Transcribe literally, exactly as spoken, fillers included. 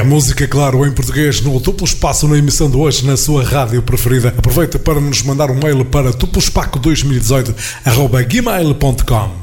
É música, claro, em português, no Duplo Espaço, na emissão de hoje, na sua rádio preferida. Aproveita para nos mandar um mail para duplospaco dois mil e dezoito arroba gmail ponto com.